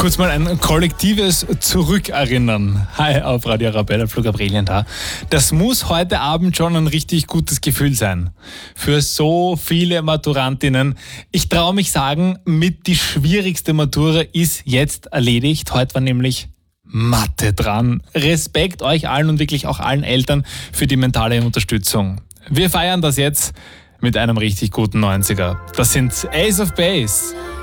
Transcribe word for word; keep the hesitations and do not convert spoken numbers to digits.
Kurz mal ein kollektives Zurückerinnern. Hi, auf Radio Arabella, Flo Gabrielien da. Das muss heute Abend schon ein richtig gutes Gefühl sein. Für so viele Maturantinnen. Ich traue mich sagen, mit die schwierigste Matura ist jetzt erledigt. Heute war nämlich Mathe dran. Respekt euch allen und wirklich auch allen Eltern für die mentale Unterstützung. Wir feiern das jetzt mit einem richtig guten neunziger. Das sind Ace of Base.